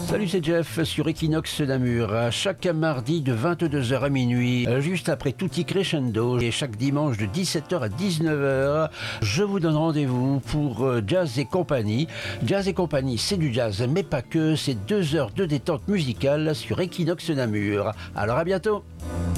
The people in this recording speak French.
Salut, c'est Jeff sur Equinox Namur. Chaque mardi de 22h à minuit, juste après Tutti Crescendo, et chaque dimanche de 17h à 19h, je vous donne rendez-vous pour Jazz et compagnie. Jazz et compagnie, c'est du jazz, mais pas que, c'est 2 heures de détente musicale sur Equinox Namur. Alors à bientôt.